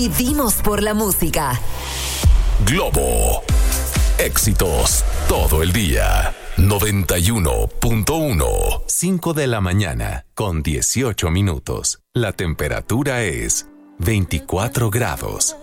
Vivimos por la música. Globo. Éxitos todo el día. 91.1. 5 de la mañana con 18 minutos. La temperatura es 24 grados.